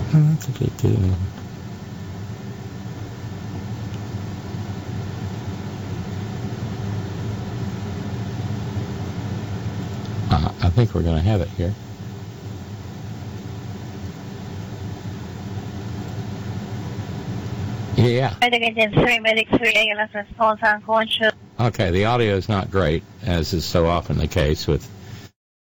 I think we're going to have it here. Yeah. Okay, the audio is not great, as is so often the case with